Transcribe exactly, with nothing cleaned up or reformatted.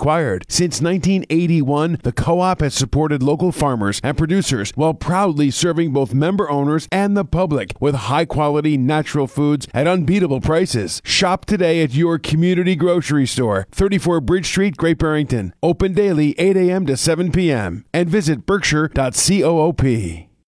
required. Since nineteen eighty-one, the co-op has supported local farmers and producers while proudly serving both member owners and the public with high-quality natural foods at unbeatable prices. Shop today at your community grocery store, thirty-four Bridge Street, Great Barrington. Open daily eight a.m. to seven p.m. and visit berkshire dot coop.